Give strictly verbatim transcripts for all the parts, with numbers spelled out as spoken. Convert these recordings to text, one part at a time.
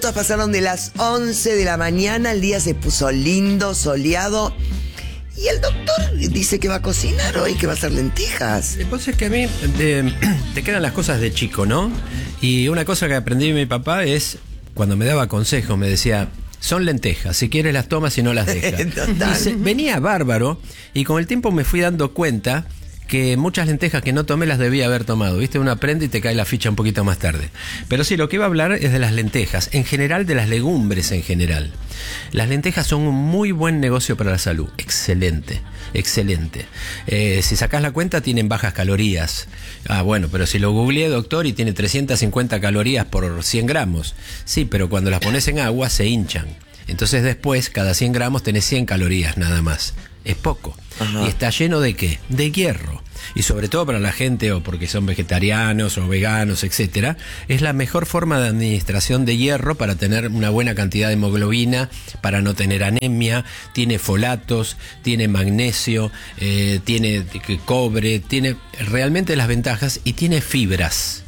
minutos pasaron de las once de la mañana, el día se puso lindo, soleado. Y el doctor dice que va a cocinar hoy, que va a hacer lentejas. Lo que pasa es que a mí te, te quedan las cosas de chico, ¿no? Y una cosa que aprendí de mi papá es, cuando me daba consejos, me decía, son lentejas, si quieres las tomas y no las dejas. Y se, venía bárbaro, y con el tiempo me fui dando cuenta que muchas lentejas que no tomé las debía haber tomado, ¿viste? Uno aprende y te cae la ficha un poquito más tarde. Pero sí, lo que iba a hablar es de las lentejas, en general de las legumbres en general. Las lentejas son un muy buen negocio para la salud, excelente, excelente. Eh, si sacás la cuenta tienen bajas calorías. Ah, bueno, pero si lo googleé, doctor, y tiene trescientas cincuenta calorías por cien gramos. Sí, pero cuando las pones en agua se hinchan. Entonces después, cada cien gramos tenés cien calorías nada más. Es poco. Ajá. Y está lleno de ¿qué? De hierro. Y sobre todo para la gente, o porque son vegetarianos o veganos, etcétera, es la mejor forma de administración de hierro para tener una buena cantidad de hemoglobina, para no tener anemia. Tiene folatos, tiene magnesio, eh, tiene cobre, tiene realmente las ventajas, y tiene fibras.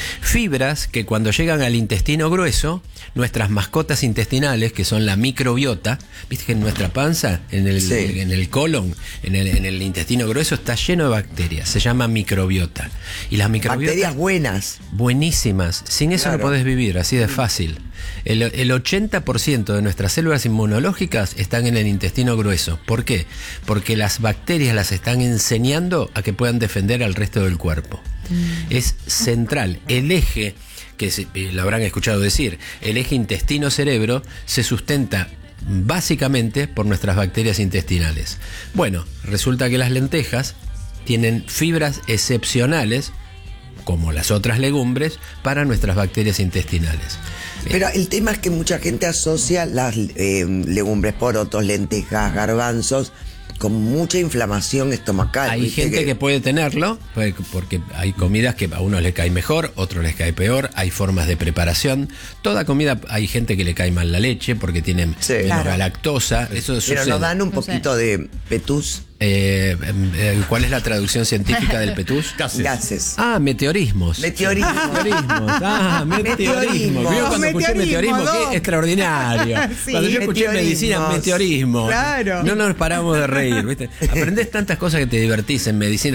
Fibras que cuando llegan al intestino grueso, nuestras mascotas intestinales, que son la microbiota, viste que en nuestra panza, en el, sí. en el colon, en el, en el intestino grueso está lleno de bacterias, se llama microbiota. Y las microbiotas, bacterias buenas. Buenísimas, sin eso claro. No podés vivir, así de fácil. El, el ochenta por ciento de nuestras células inmunológicas están en el intestino grueso. ¿Por qué? Porque las bacterias las están enseñando a que puedan defender al resto del cuerpo. Mm. Es central. El eje, que se, lo habrán escuchado decir, el eje intestino-cerebro se sustenta básicamente por nuestras bacterias intestinales. Bueno, resulta que las lentejas tienen fibras excepcionales, como las otras legumbres, para nuestras bacterias intestinales. Pero el tema es que mucha gente asocia las eh, legumbres, porotos, lentejas, garbanzos, con mucha inflamación estomacal. Hay gente que... que puede tenerlo, porque hay comidas que a unos les cae mejor, otros les cae peor, hay formas de preparación. Toda comida, hay gente que le cae mal la leche porque tienen sí, menos claro. lactosa. Eso Pero nos dan un poquito no sé. de petús. Eh, eh, ¿Cuál es la traducción científica del petús? Gases. Gases. Ah, meteorismos. Meteorismos. meteorismos. Ah, meteorismos. Vio cuando escuché meteorismo, qué extraordinario. Sí, cuando yo escuché medicina, meteorismo. Claro. No nos paramos de reír, ¿viste? Aprendés tantas cosas que te divertís en medicina.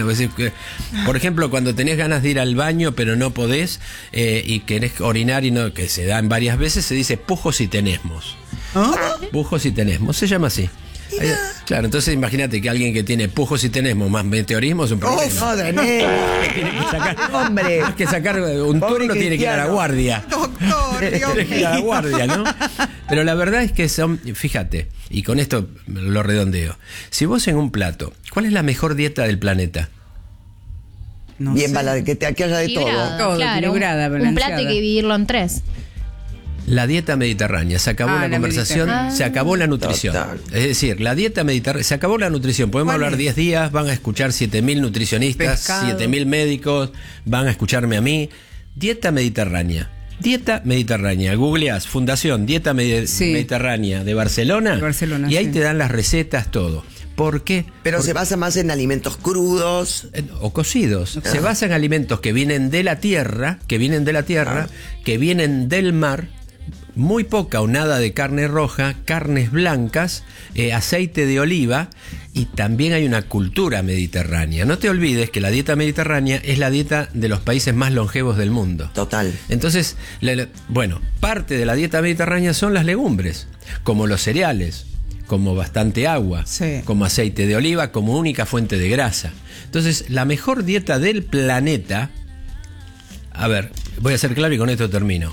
Por ejemplo, cuando tenés ganas de ir al baño, pero no podés, eh, y querés orinar, y no, que se dan varias veces, se dice pujos y tenesmos. ¿Oh? Pujos y tenesmos, se llama así. Mira. Claro, entonces imagínate que alguien que tiene pujos y tenesmos más meteorismo es un problema. ¡Oh, joder! Tiene que sacar, hombre. Más que sacar un turno, tiene que ir a la guardia. Doctor, Dios tiene que ir a la guardia, ¿no? Pero la verdad es que son, fíjate, y con esto lo redondeo. Si vos en un plato, ¿cuál es la mejor dieta del planeta? No Bien, para que, te, que haya de equilibrado, todo. Claro, equilibrada, un plato hay que dividirlo en tres. La dieta mediterránea, se acabó ah, la, la conversación, ah, se acabó la nutrición. Total. Es decir, la dieta mediterránea, se acabó la nutrición. Podemos hablar diez días, van a escuchar siete mil nutricionistas, siete mil médicos, van a escucharme a mí. Dieta mediterránea. Dieta mediterránea. Googleás Fundación Dieta Medi- sí. Mediterránea de Barcelona, Barcelona y ahí sí. te dan las recetas, todo. ¿Por qué? Pero Porque, se basa más en alimentos crudos. O cocidos. Ah. Se basa en alimentos que vienen de la tierra, que vienen de la tierra, ah. que vienen del mar. Muy poca o nada de carne roja, carnes blancas, eh, aceite de oliva, y también hay una cultura mediterránea. No te olvides que la dieta mediterránea es la dieta de los países más longevos del mundo. Total. Entonces, la, bueno, parte de la dieta mediterránea son las legumbres, como los cereales, como bastante agua, sí. como aceite de oliva, como única fuente de grasa. Entonces, la mejor dieta del planeta, a ver, voy a ser claro y con esto termino.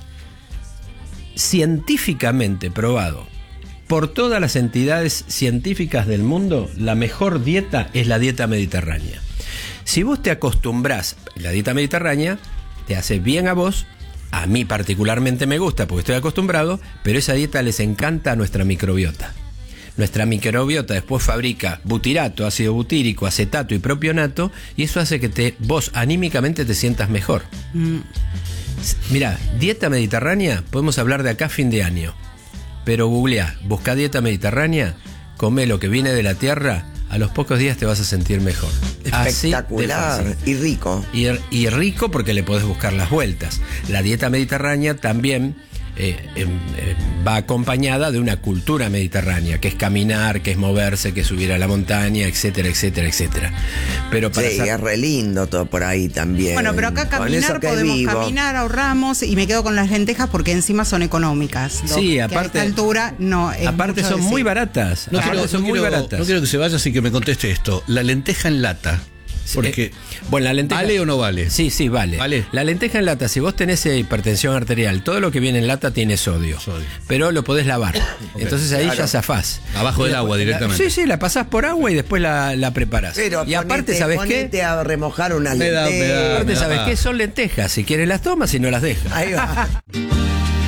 Científicamente probado por todas las entidades científicas del mundo, la mejor dieta es la dieta mediterránea. Si vos te acostumbrás, la dieta mediterránea te hace bien a vos, a mí particularmente me gusta porque estoy acostumbrado, pero esa dieta les encanta a nuestra microbiota. Nuestra microbiota después fabrica butirato, ácido butírico, acetato y propionato, y eso hace que te, vos anímicamente te sientas mejor. Mm. Mirá, dieta mediterránea, podemos hablar de acá a fin de año. Pero googleá, buscá dieta mediterránea, come lo que viene de la tierra, a los pocos días te vas a sentir mejor. Espectacular y rico. Y, y rico porque le podés buscar las vueltas. La dieta mediterránea también eh, eh, eh, va acompañada de una cultura mediterránea, que es caminar, que es moverse, que es subir a la montaña, etcétera, etcétera, etcétera. Pero para sí, sa- es re lindo todo por ahí también. Bueno, pero acá caminar, podemos vivo. caminar, ahorramos y me quedo con las lentejas porque encima son económicas. Sí, aparte. A esta altura no es Aparte son decir. muy baratas. No, aparte quiero, son no, muy quiero, baratas. no quiero que se vaya, así que me conteste esto. La lenteja en lata. Porque, eh, bueno, la lenteja, ¿vale o no vale? Sí, sí, vale. ¿Vale? La lenteja en lata, si vos tenés eh, hipertensión arterial, todo lo que viene en lata tiene sodio. sodio. Pero lo podés lavar. Okay. Entonces ahí claro. ya zafás. Abajo del agua directamente. La, sí, sí, la pasás por agua y después la, la preparás. Pero y ponete, aparte, ¿sabés ponete qué? a remojar unas lentejas. lentejas. Aparte, ¿sabés qué? Son lentejas. Si quieres las tomas y no las dejas. Ahí va.